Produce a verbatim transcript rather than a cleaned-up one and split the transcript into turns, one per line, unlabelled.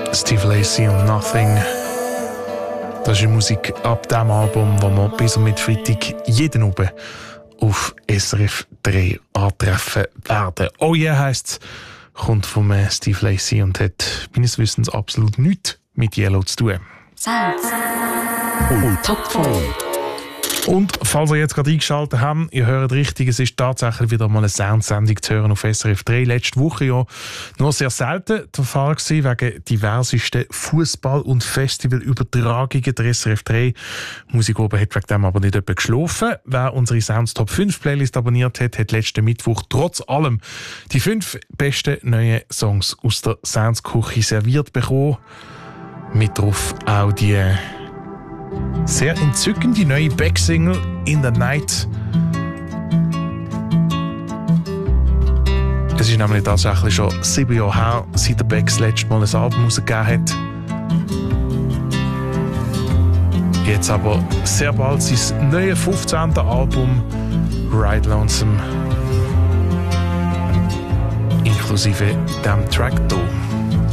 Steve Lacy und Nothing. Das ist Musik ab dem Album, das wir bis und mit Freitag jeden Abend auf S R F drei antreffen werden. «Oh yeah» heisst, kommt von Steve Lacy und hat meines Wissens absolut nichts mit Yellow zu tun.
Sounds und Top vier.
Und falls ihr jetzt gerade eingeschaltet habt, ihr hört richtig, es ist tatsächlich wieder mal eine Soundsendung zu hören auf S R F drei. Letzte Woche ja nur sehr selten der Fall gewesen, wegen diversesten Fußball- und Festivalübertragungen. Der S R F drei Musik oben hat wegen dem aber nicht etwa geschlafen. Wer unsere Sounds Top fünf Playlist abonniert hat, hat letzten Mittwoch trotz allem die fünf besten neuen Songs aus der Soundsküche serviert bekommen. Mit drauf auch die sehr entzückende neue Back-Single «In the Night». Es ist nämlich tatsächlich schon sieben Jahre her, seit der Beck das letzte Mal ein Album rausgegeben hat. Jetzt aber sehr bald sein neues fünfzehnte Album «Ride Lonesome». Inklusive dem Track hier.